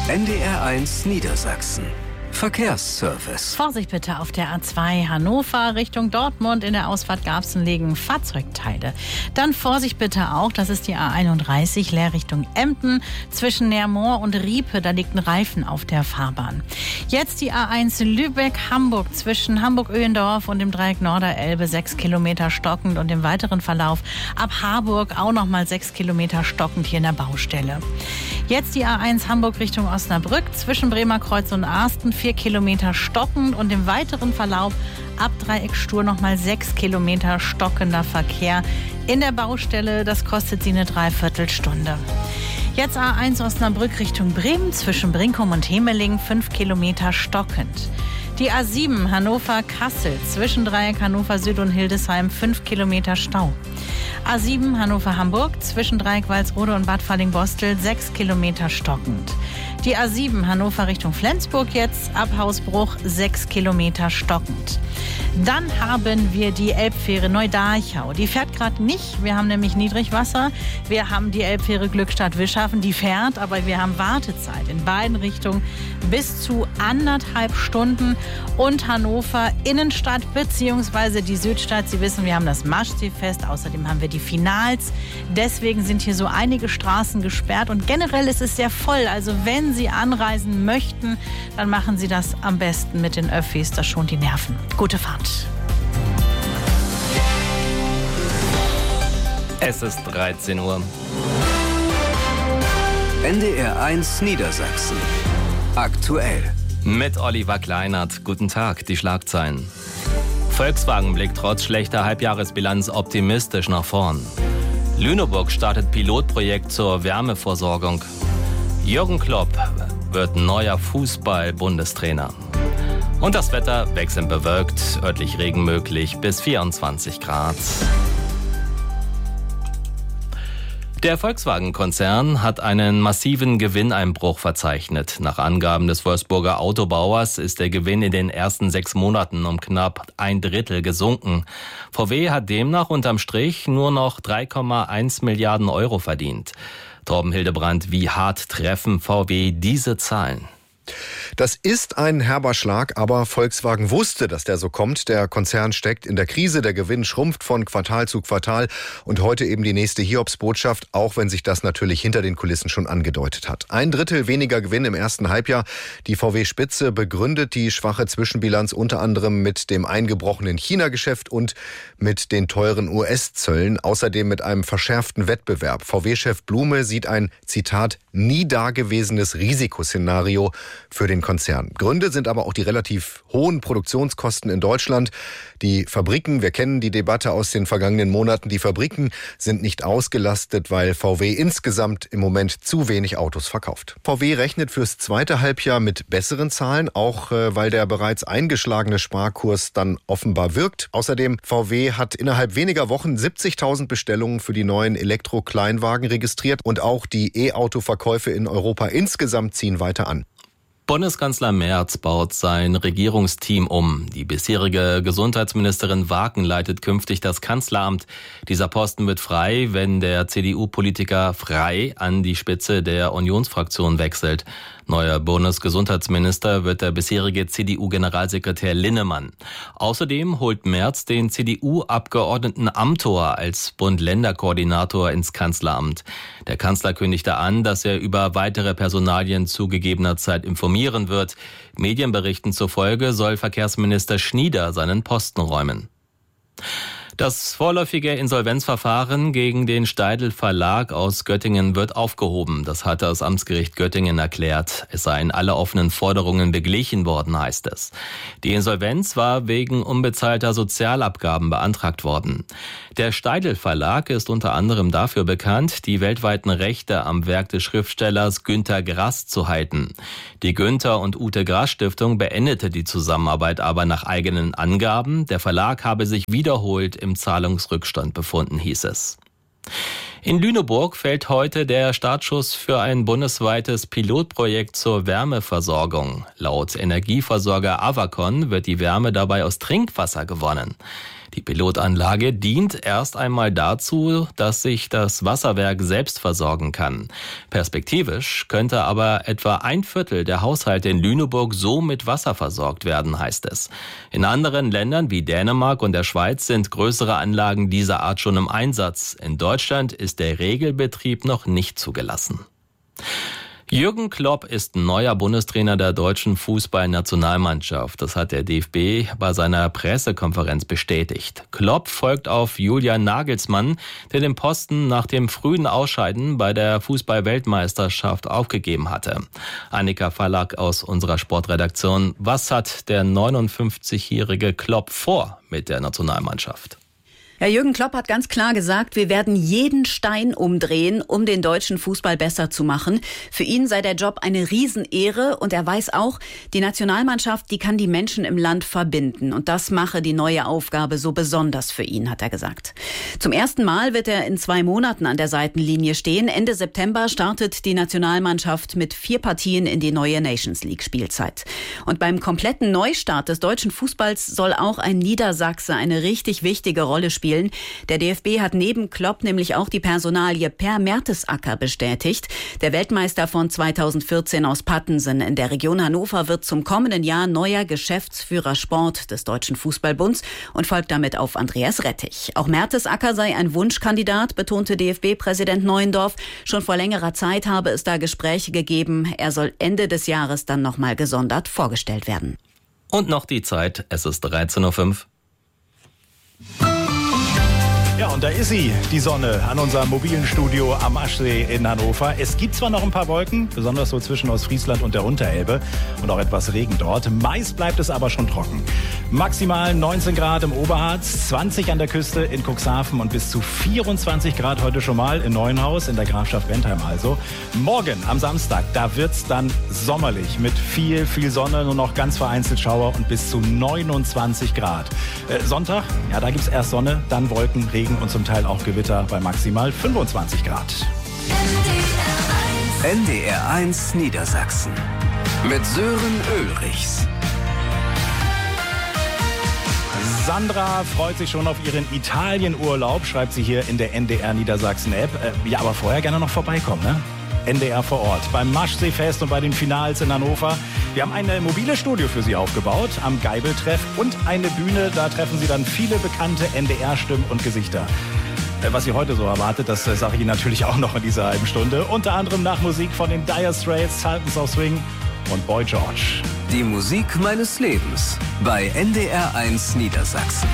NDR1 Niedersachsen. Verkehrsservice. Vorsicht bitte auf der A2 Hannover Richtung Dortmund. In der Ausfahrt Garbsen liegen Fahrzeugteile. Dann Vorsicht bitte auch, das ist die A31 Leer Richtung Emden. Zwischen Nermoor und Riepe, da liegt ein Reifen auf der Fahrbahn. Jetzt die A1 Lübeck-Hamburg zwischen Hamburg-Öhendorf und dem Dreieck Norderelbe 6 Kilometer stockend und im weiteren Verlauf ab Harburg auch nochmal 6 Kilometer stockend hier in der Baustelle. Jetzt die A1 Hamburg Richtung Osnabrück zwischen Bremerkreuz und Arsten 4 Kilometer stockend und im weiteren Verlauf ab Dreieck Stur nochmal 6 Kilometer stockender Verkehr in der Baustelle. Das kostet Sie eine Dreiviertelstunde. Jetzt A1 Osnabrück Richtung Bremen zwischen Brinkum und Hemeling 5 Kilometer stockend. Die A7 Hannover-Kassel zwischen Dreieck Hannover Süd und Hildesheim 5 Kilometer Stau. A7 Hannover-Hamburg zwischen Dreieck Walsrode und Bad Falling-Bostel 6 Kilometer stockend. Die A7 Hannover Richtung Flensburg jetzt ab Hausbruch 6 Kilometer stockend. Dann haben wir die Elbfähre Neudarchau. Die fährt gerade nicht. Wir haben nämlich Niedrigwasser. Wir haben die Elbfähre Glückstadt-Wischhafen. Die fährt, aber wir haben Wartezeit in beiden Richtungen bis zu 1,5 Stunden. Und Hannover Innenstadt bzw. die Südstadt. Sie wissen, wir haben das Maschseefest. Außerdem haben wir die Finals. Deswegen sind hier so einige Straßen gesperrt. Und generell ist es sehr voll. Also wenn Sie anreisen möchten, dann machen Sie das am besten mit den Öffis. Das schont die Nerven. Gute Fahrt. Es ist 13 Uhr. NDR1 Niedersachsen. Aktuell. Mit Oliver Kleinert. Guten Tag, die Schlagzeilen. Volkswagen blickt trotz schlechter Halbjahresbilanz optimistisch nach vorn. Lüneburg startet Pilotprojekt zur Wärmeversorgung. Jürgen Klopp wird neuer Fußball-Bundestrainer. Und das Wetter wechselnd bewölkt, örtlich Regen möglich bis 24 Grad. Der Volkswagen-Konzern hat einen massiven Gewinneinbruch verzeichnet. Nach Angaben des Wolfsburger Autobauers ist der Gewinn in den ersten 6 Monaten um knapp 1/3 gesunken. VW hat demnach unterm Strich nur noch 3,1 Milliarden Euro verdient. Torben Hildebrand, wie hart treffen VW diese Zahlen? Das ist ein herber Schlag, aber Volkswagen wusste, dass der so kommt. Der Konzern steckt in der Krise, der Gewinn schrumpft von Quartal zu Quartal und heute eben die nächste Hiobsbotschaft, auch wenn sich das natürlich hinter den Kulissen schon angedeutet hat. 1/3 weniger Gewinn im ersten Halbjahr. Die VW-Spitze begründet die schwache Zwischenbilanz unter anderem mit dem eingebrochenen China-Geschäft und mit den teuren US-Zöllen, außerdem mit einem verschärften Wettbewerb. VW-Chef Blume sieht ein, Zitat, nie dagewesenes Risikoszenario für den Konzern. Gründe sind aber auch die relativ hohen Produktionskosten in Deutschland. Die Fabriken, wir kennen die Debatte aus den vergangenen Monaten, die Fabriken sind nicht ausgelastet, weil VW insgesamt im Moment zu wenig Autos verkauft. VW rechnet fürs zweite Halbjahr mit besseren Zahlen, auch weil der bereits eingeschlagene Sparkurs dann offenbar wirkt. Außerdem, VW hat innerhalb weniger Wochen 70.000 Bestellungen für die neuen Elektro-Kleinwagen registriert und auch die E-Auto-Verkäufe in Europa insgesamt ziehen weiter an. Bundeskanzler Merz baut sein Regierungsteam um. Die bisherige Gesundheitsministerin Waken leitet künftig das Kanzleramt. Dieser Posten wird frei, wenn der CDU-Politiker Frey an die Spitze der Unionsfraktion wechselt. Neuer Bundesgesundheitsminister wird der bisherige CDU-Generalsekretär Linnemann. Außerdem holt Merz den CDU-Abgeordneten Amthor als Bund-Länder-Koordinator ins Kanzleramt. Der Kanzler kündigte an, dass er über weitere Personalien zu gegebener Zeit informieren wird. Medienberichten zufolge soll Verkehrsminister Schnieder seinen Posten räumen. Das vorläufige Insolvenzverfahren gegen den Steidl Verlag aus Göttingen wird aufgehoben. Das hat das Amtsgericht Göttingen erklärt. Es seien alle offenen Forderungen beglichen worden, heißt es. Die Insolvenz war wegen unbezahlter Sozialabgaben beantragt worden. Der Steidl Verlag ist unter anderem dafür bekannt, die weltweiten Rechte am Werk des Schriftstellers Günter Grass zu halten. Die Günter und Ute Grass Stiftung beendete die Zusammenarbeit aber nach eigenen Angaben. Der Verlag habe sich wiederholt im Zahlungsrückstand befunden, hieß es. In Lüneburg fällt heute der Startschuss für ein bundesweites Pilotprojekt zur Wärmeversorgung. Laut Energieversorger Avacon wird die Wärme dabei aus Trinkwasser gewonnen. Die Pilotanlage dient erst einmal dazu, dass sich das Wasserwerk selbst versorgen kann. Perspektivisch könnte aber etwa 1/4 der Haushalte in Lüneburg so mit Wasser versorgt werden, heißt es. In anderen Ländern wie Dänemark und der Schweiz sind größere Anlagen dieser Art schon im Einsatz. In Deutschland ist der Regelbetrieb noch nicht zugelassen. Jürgen Klopp ist neuer Bundestrainer der deutschen Fußballnationalmannschaft. Das hat der DFB bei seiner Pressekonferenz bestätigt. Klopp folgt auf Julian Nagelsmann, der den Posten nach dem frühen Ausscheiden bei der Fußball-Weltmeisterschaft aufgegeben hatte. Annika Fallack aus unserer Sportredaktion. Was hat der 59-jährige Klopp vor mit der Nationalmannschaft? Ja, Jürgen Klopp hat ganz klar gesagt, wir werden jeden Stein umdrehen, um den deutschen Fußball besser zu machen. Für ihn sei der Job eine Riesenehre und er weiß auch, die Nationalmannschaft, die kann die Menschen im Land verbinden. Und das mache die neue Aufgabe so besonders für ihn, hat er gesagt. Zum ersten Mal wird er in 2 Monaten an der Seitenlinie stehen. Ende September startet die Nationalmannschaft mit 4 Partien in die neue Nations League Spielzeit. Und beim kompletten Neustart des deutschen Fußballs soll auch ein Niedersachse eine richtig wichtige Rolle spielen. Der DFB hat neben Klopp nämlich auch die Personalie Per Mertesacker bestätigt. Der Weltmeister von 2014 aus Pattensen in der Region Hannover wird zum kommenden Jahr neuer Geschäftsführer Sport des Deutschen Fußballbunds und folgt damit auf Andreas Rettich. Auch Mertesacker sei ein Wunschkandidat, betonte DFB-Präsident Neuendorf. Schon vor längerer Zeit habe es da Gespräche gegeben. Er soll Ende des Jahres dann nochmal gesondert vorgestellt werden. Und noch die Zeit, es ist 13:05 Uhr. Ja, und da ist sie, die Sonne, an unserem mobilen Studio am Aschsee in Hannover. Es gibt zwar noch ein paar Wolken, besonders so zwischen Ostfriesland und der Unterelbe und auch etwas Regen dort. Meist bleibt es aber schon trocken. Maximal 19 Grad im Oberharz, 20 an der Küste in Cuxhaven und bis zu 24 Grad heute schon mal in Neuenhaus in der Grafschaft Bentheim also. Morgen am Samstag, da wird's dann sommerlich mit viel Sonne, nur noch ganz vereinzelt Schauer und bis zu 29 Grad. Sonntag, ja, da gibt's erst Sonne, dann Wolken, Regen und zum Teil auch Gewitter bei maximal 25 Grad. NDR1 Niedersachsen mit Sören Ulrichs. Sandra freut sich schon auf ihren Italienurlaub, schreibt sie hier in der NDR Niedersachsen App. Ja, aber vorher gerne noch vorbeikommen, ne? NDR vor Ort, beim Maschseefest und bei den Finals in Hannover. Wir haben ein mobiles Studio für Sie aufgebaut, am Geibeltreff und eine Bühne. Da treffen Sie dann viele bekannte NDR-Stimmen und Gesichter. Was Sie heute so erwartet, das sage ich Ihnen natürlich auch noch in dieser halben Stunde. Unter anderem nach Musik von den Dire Straits, Sultans of Swing und Boy George. Die Musik meines Lebens bei NDR1 Niedersachsen.